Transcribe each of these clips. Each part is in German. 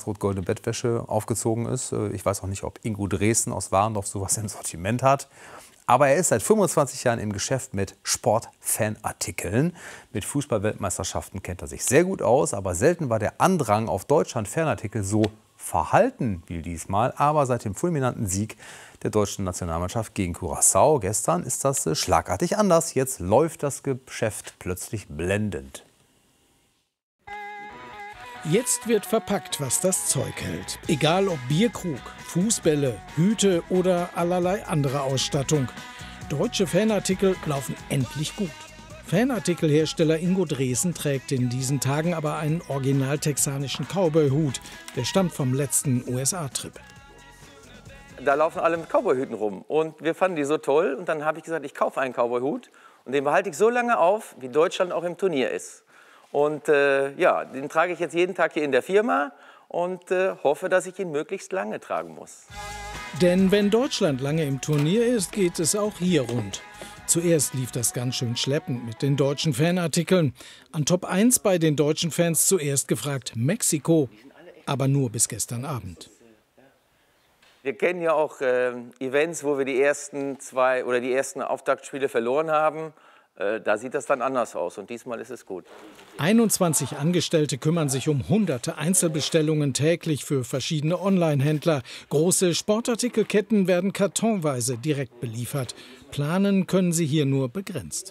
schwarz-rot-goldene Bettwäsche aufgezogen ist. Ich weiß auch nicht, ob Ingo Dresden aus Warendorf sowas im Sortiment hat. Aber er ist seit 25 Jahren im Geschäft mit Sportfanartikeln. Mit Fußball-Weltmeisterschaften kennt er sich sehr gut aus. Aber selten war der Andrang auf Deutschland-Fanartikel so verhalten wie diesmal. Aber seit dem fulminanten Sieg der deutschen Nationalmannschaft gegen Curaçao gestern ist das schlagartig anders. Jetzt läuft das Geschäft plötzlich blendend. Jetzt wird verpackt, was das Zeug hält. Egal ob Bierkrug, Fußbälle, Hüte oder allerlei andere Ausstattung. Deutsche Fanartikel laufen endlich gut. Fanartikelhersteller Ingo Dresden trägt in diesen Tagen aber einen original texanischen Cowboy-Hut. Der stammt vom letzten USA-Trip. Da laufen alle mit Cowboy-Hüten rum und wir fanden die so toll. Und dann habe ich gesagt, ich kaufe einen Cowboy-Hut und den behalte ich so lange auf, wie Deutschland auch im Turnier ist. Und ja, den trage ich jetzt jeden Tag hier in der Firma und hoffe, dass ich ihn möglichst lange tragen muss. Denn wenn Deutschland lange im Turnier ist, geht es auch hier rund. Zuerst lief das ganz schön schleppend mit den deutschen Fanartikeln. An Top 1 bei den deutschen Fans zuerst gefragt Mexiko, aber nur bis gestern Abend. Wir kennen ja auch Events, wo wir die ersten zwei oder die ersten Auftaktspiele verloren haben. Da sieht das dann anders aus und diesmal ist es gut. 21 Angestellte kümmern sich um hunderte Einzelbestellungen täglich für verschiedene Online-Händler. Große Sportartikelketten werden kartonweise direkt beliefert. Planen können sie hier nur begrenzt.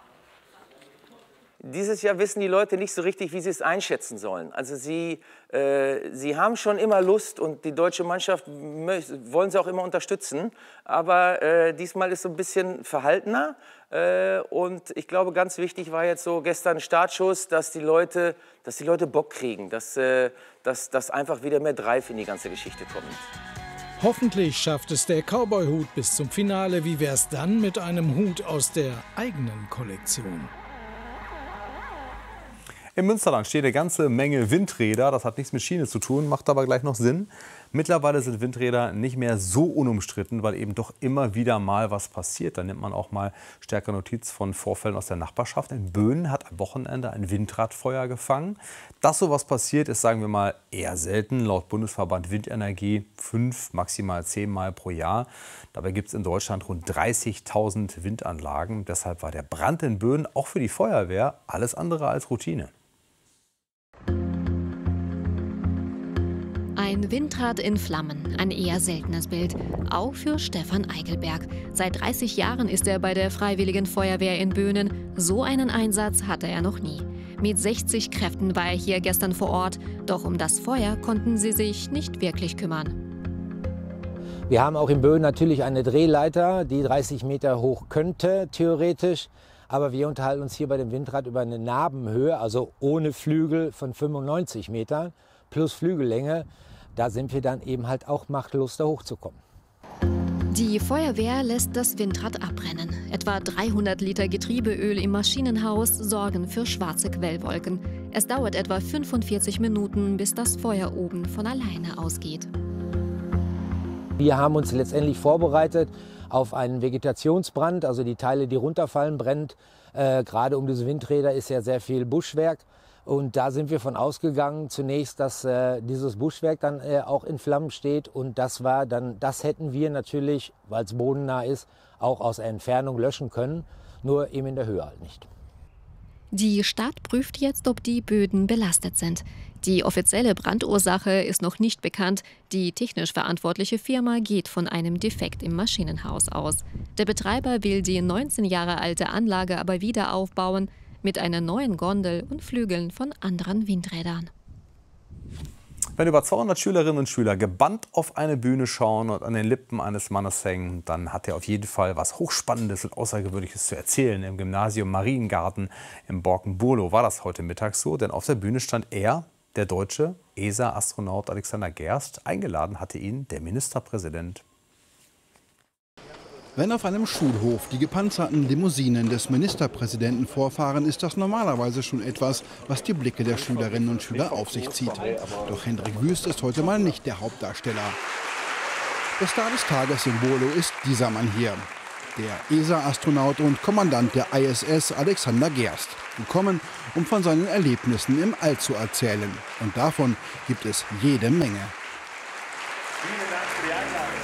Dieses Jahr wissen die Leute nicht so richtig, wie sie es einschätzen sollen. Also sie haben schon immer Lust und die deutsche Mannschaft wollen sie auch immer unterstützen. Aber diesmal ist es so ein bisschen verhaltener. Und ich glaube, ganz wichtig war jetzt so gestern Startschuss, dass die Leute Bock kriegen, dass einfach wieder mehr Drive in die ganze Geschichte kommt. Hoffentlich schafft es der Cowboy-Hut bis zum Finale. Wie wär's dann mit einem Hut aus der eigenen Kollektion? Im Münsterland steht eine ganze Menge Windräder. Das hat nichts mit Schiene zu tun, macht aber gleich noch Sinn. Mittlerweile sind Windräder nicht mehr so unumstritten, weil eben doch immer wieder mal was passiert. Da nimmt man auch mal stärker Notiz von Vorfällen aus der Nachbarschaft. In Böhnen hat am Wochenende ein Windradfeuer gefangen. Dass sowas passiert, ist, sagen wir mal, eher selten. Laut Bundesverband Windenergie 5, maximal 10 Mal pro Jahr. Dabei gibt es in Deutschland rund 30.000 Windanlagen. Deshalb war der Brand in Böhnen auch für die Feuerwehr alles andere als Routine. Ein Windrad in Flammen, ein eher seltenes Bild, auch für Stefan Eichelberg. Seit 30 Jahren ist er bei der Freiwilligen Feuerwehr in Böhnen. So einen Einsatz hatte er noch nie. Mit 60 Kräften war er hier gestern vor Ort, doch um das Feuer konnten sie sich nicht wirklich kümmern. Wir haben auch in Böhnen natürlich eine Drehleiter, die 30 Meter hoch könnte, theoretisch. Aber wir unterhalten uns hier bei dem Windrad über eine Nabenhöhe, also ohne Flügel von 95 Metern plus Flügellänge. Da sind wir dann eben halt auch machtlos, da hochzukommen. Die Feuerwehr lässt das Windrad abbrennen. Etwa 300 Liter Getriebeöl im Maschinenhaus sorgen für schwarze Quellwolken. Es dauert etwa 45 Minuten, bis das Feuer oben von alleine ausgeht. Wir haben uns letztendlich vorbereitet auf einen Vegetationsbrand, also die Teile, die runterfallen, brennt. Gerade um diese Windräder ist ja sehr viel Buschwerk. Und da sind wir von ausgegangen zunächst, dass dieses Buschwerk dann auch in Flammen steht. Und das hätten wir natürlich, weil es bodennah ist, auch aus der Entfernung löschen können, nur eben in der Höhe halt nicht. Die Stadt prüft jetzt, ob die Böden belastet sind. Die offizielle Brandursache ist noch nicht bekannt. Die technisch verantwortliche Firma geht von einem Defekt im Maschinenhaus aus. Der Betreiber will die 19 Jahre alte Anlage aber wieder aufbauen, mit einer neuen Gondel und Flügeln von anderen Windrädern. Wenn über 200 Schülerinnen und Schüler gebannt auf eine Bühne schauen und an den Lippen eines Mannes hängen, dann hat er auf jeden Fall was Hochspannendes und Außergewöhnliches zu erzählen. Im Gymnasium Mariengarten im Borken-Burlo war das heute Mittag so, denn auf der Bühne stand er, der deutsche ESA-Astronaut Alexander Gerst. Eingeladen hatte ihn der Ministerpräsident. Wenn auf einem Schulhof die gepanzerten Limousinen des Ministerpräsidenten vorfahren, ist das normalerweise schon etwas, was die Blicke der Schülerinnen und Schüler auf sich zieht. Doch Hendrik Wüst ist heute mal nicht der Hauptdarsteller. Der Star des Tages in Burlo ist dieser Mann hier. Der ESA-Astronaut und Kommandant der ISS Alexander Gerst, gekommen, um von seinen Erlebnissen im All zu erzählen. Und davon gibt es jede Menge. Vielen Dank für die Einladung.